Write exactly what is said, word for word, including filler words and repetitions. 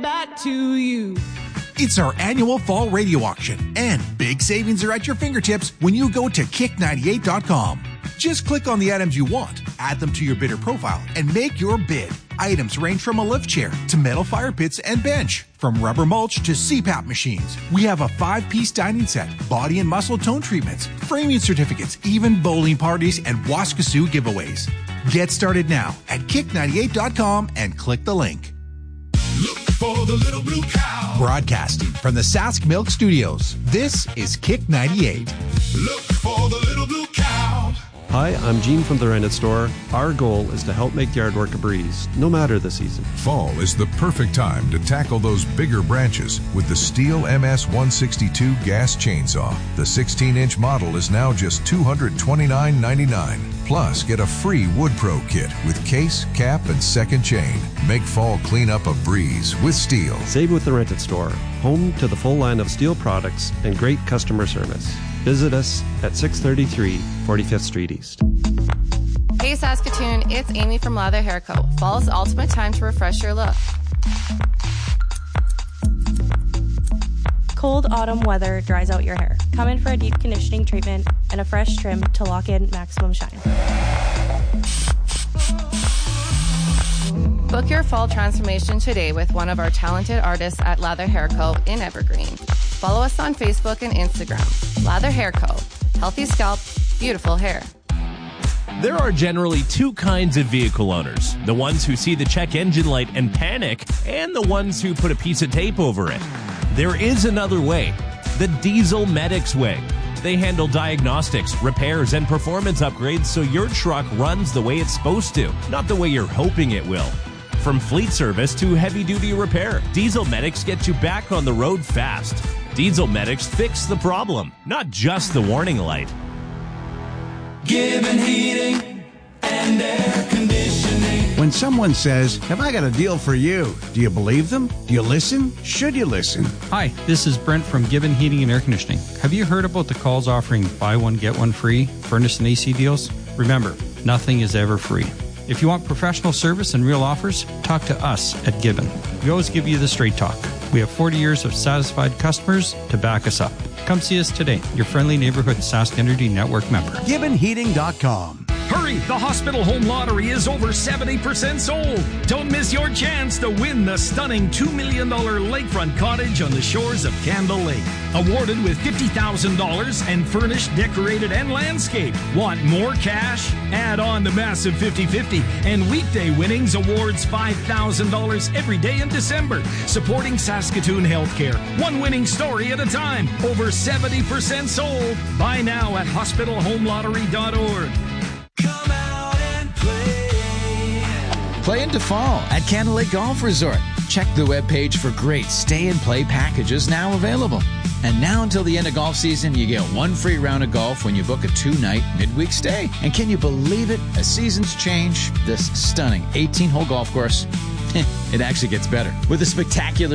back to you. It's our annual fall radio auction, and big savings are at your fingertips when you go to kick ninety-eight dot com. Just click on the items you want, add them to your bidder profile, and make your bid. Items range from a lift chair to metal fire pits and bench, from rubber mulch to C PAP machines. We have a five-piece dining set, body and muscle tone treatments, framing certificates, even bowling parties and Waskasoo giveaways. Get started now at kick ninety-eight dot com and click the link. Look for the little blue cow. Broadcasting from the Sask Milk Studios, this is Kick ninety-eight. Look for the little blue cow. Hi, I'm Gene from The Rented Store. Our goal is to help make yard work a breeze, no matter the season. Fall is the perfect time to tackle those bigger branches with the Stihl M S one sixty-two gas chainsaw. The sixteen-inch model is now just two hundred twenty-nine ninety-nine. Plus, get a free Wood Pro kit with case, cap, and second chain. Make fall cleanup a breeze with Stihl. Save with The Rented Store, home to the full line of Stihl products and great customer service. Visit us at six thirty-three forty-fifth Street East. Hey Saskatoon, it's Amy from Lather Hair Co. Fall's ultimate time to refresh your look. Cold autumn weather dries out your hair. Come in for a deep conditioning treatment and a fresh trim to lock in maximum shine. Book your fall transformation today with one of our talented artists at Lather Hair Co. in Evergreen. Follow us on Facebook and Instagram. Lather Hair Co. Healthy scalp, beautiful hair. There are generally two kinds of vehicle owners. The ones who see the check engine light and panic, and the ones who put a piece of tape over it. There is another way, the Diesel Medics way. They handle diagnostics, repairs, and performance upgrades so your truck runs the way it's supposed to, not the way you're hoping it will. From fleet service to heavy-duty repair, Diesel Medics get you back on the road fast. Diesel Medics fix the problem, not just the warning light. Gibbon Heating and Air Conditioning. When someone says, "Have I got a deal for you?" do you believe them? Do you listen? Should you listen? Hi, this is Brent from Gibbon Heating and Air Conditioning. Have you heard about the calls offering buy one, get one free furnace and A C deals? Remember, nothing is ever free. If you want professional service and real offers, talk to us at Gibbon. We always give you the straight talk. We have forty years of satisfied customers to back us up. Come see us today, your friendly neighborhood Sask Energy Network member. Gibbon Heating dot com. Hurry! The Hospital Home Lottery is over seventy percent sold. Don't miss your chance to win the stunning two million dollars lakefront cottage on the shores of Candle Lake. Awarded with fifty thousand dollars and furnished, decorated, and landscaped. Want more cash? Add on the massive fifty-fifty and weekday winnings awards five thousand dollars every day in December. Supporting Saskatoon Healthcare. One winning story at a time. Over seventy percent sold. Buy now at hospital home lottery dot org. Come out and play. Play into fall at Candle Lake Golf Resort. Check the webpage for great stay and play packages now available. And now until the end of golf season, you get one free round of golf when you book a two-night midweek stay. And can you believe it? As seasons change, this stunning eighteen-hole golf course, it actually gets better. With a spectacular